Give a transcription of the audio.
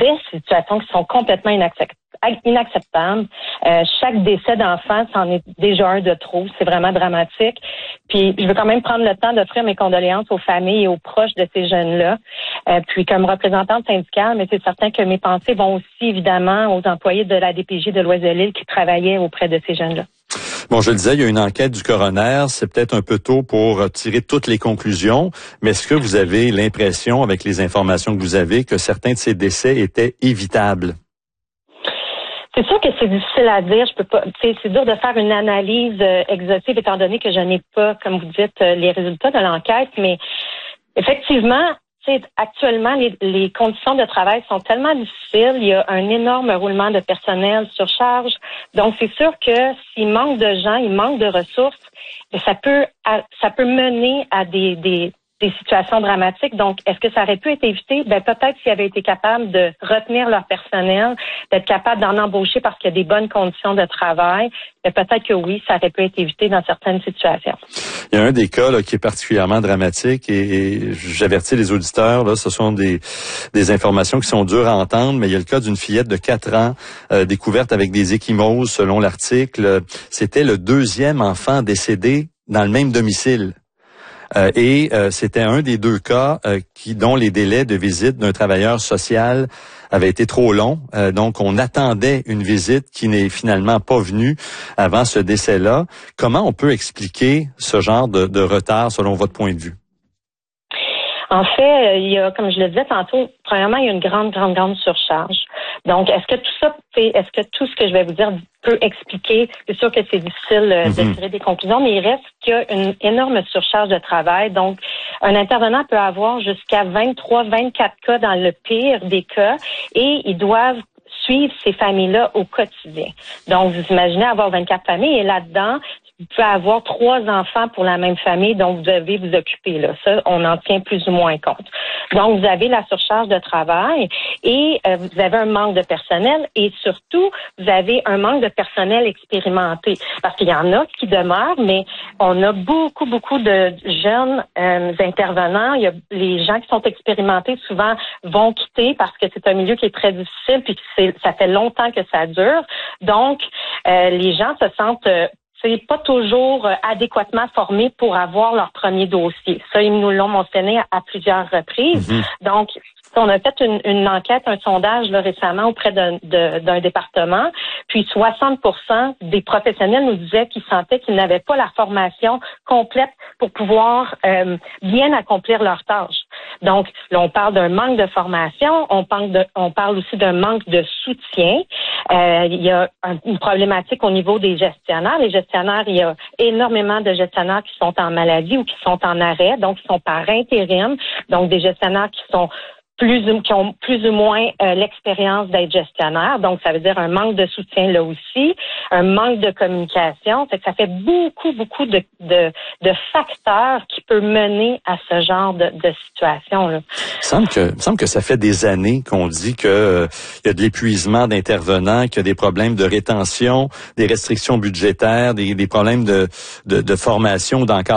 des situations qui sont complètement inacceptables. Chaque décès d'enfant, c'en est déjà un de trop. C'est vraiment dramatique. Puis, je veux quand même prendre le temps d'offrir mes condoléances aux familles et aux proches de ces jeunes-là. Puis, comme représentante syndicale, mais c'est certain que mes pensées vont aussi, évidemment, aux employés de la DPJ de l'Ouest-de-l'Île qui travaillaient auprès de ces jeunes-là. Bon, je le disais, il y a une enquête du coroner. C'est peut-être un peu tôt pour tirer toutes les conclusions, mais est-ce que vous avez l'impression, avec les informations que vous avez, que certains de ces décès étaient évitables? C'est sûr que c'est difficile à dire. Je peux pas. C'est dur de faire une analyse exhaustive étant donné que je n'ai pas, comme vous dites, les résultats de l'enquête. Mais effectivement, actuellement, les conditions de travail sont tellement difficiles. Il y a un énorme roulement de personnel sur charge. Donc, c'est sûr que s'il manque de gens, il manque de ressources, ça peut mener à des situations dramatiques. Donc, est-ce que ça aurait pu être évité? Peut-être s'ils avaient été capables de retenir leur personnel, d'être capables d'en embaucher parce qu'il y a des bonnes conditions de travail. Peut-être que oui, ça aurait pu être évité dans certaines situations. Il y a un des cas là, qui est particulièrement dramatique et j'avertis les auditeurs, là, ce sont des informations qui sont dures à entendre, mais il y a le cas d'une fillette de 4 ans découverte avec des ecchymoses selon l'article. C'était le 2e enfant décédé dans le même domicile. C'était un des 2 cas dont les délais de visite d'un travailleur social avaient été trop longs. Donc, on attendait une visite qui n'est finalement pas venue avant ce décès-là. Comment on peut expliquer ce genre de retard selon votre point de vue? En fait, il y a, comme je le disais tantôt, premièrement, il y a une grande surcharge. Donc, est-ce que tout ce que je vais vous dire peut expliquer? C'est sûr que c'est difficile de tirer des conclusions, mais il reste qu'il y a une énorme surcharge de travail. Donc, un intervenant peut avoir jusqu'à 23-24 cas dans le pire des cas et ils doivent suivre ces familles-là au quotidien. Donc, vous imaginez avoir 24 familles et là-dedans, vous pouvez avoir 3 enfants pour la même famille dont vous devez vous occuper. Là. Ça, on en tient plus ou moins compte. Donc, vous avez la surcharge de travail et vous avez un manque de personnel et surtout, vous avez un manque de personnel expérimenté. Parce qu'il y en a qui demeurent, mais on a beaucoup de jeunes intervenants. Il y a les gens qui sont expérimentés souvent vont quitter parce que c'est un milieu qui est très difficile puis ça fait longtemps que ça dure. Donc, les gens se sentent c'est pas toujours adéquatement formés pour avoir leur premier dossier. Ça, ils nous l'ont mentionné à plusieurs reprises. Donc, on a fait une enquête, un sondage là, récemment auprès d'un département, puis 60% des professionnels nous disaient qu'ils sentaient qu'ils n'avaient pas la formation complète pour pouvoir bien accomplir leurs tâches. Donc, là, on parle d'un manque de formation, on parle aussi d'un manque de soutien. Il y a une problématique au niveau des gestionnaires. Les gestionnaires, il y a énormément de gestionnaires qui sont en maladie ou qui sont en arrêt, donc qui sont par intérim, donc des gestionnaires qui ont plus ou moins l'expérience d'être gestionnaire. Donc, ça veut dire un manque de soutien là aussi, un manque de communication. Ça fait beaucoup de facteurs qui peuvent mener à ce genre de situation là. Il me semble que ça fait des années qu'on dit que il y a de l'épuisement d'intervenants, qu'il y a des problèmes de rétention, des restrictions budgétaires, des problèmes de formation, d'encadrement.